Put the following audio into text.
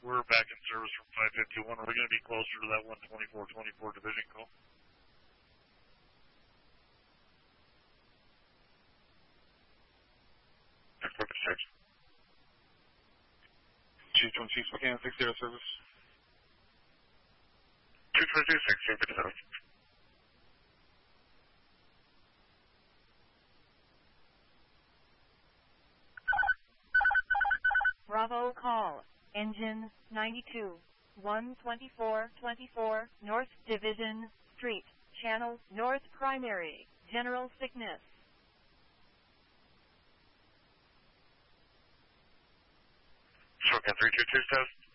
We're back in service from 551. Are we going to be closer to that 12424 division call? Focus 6. 226, Mechanic 60 service. 226, 57. Bravo call. Engine 92. 12424 North Division Street. Channel North Primary. General sickness. Shotgun 3227.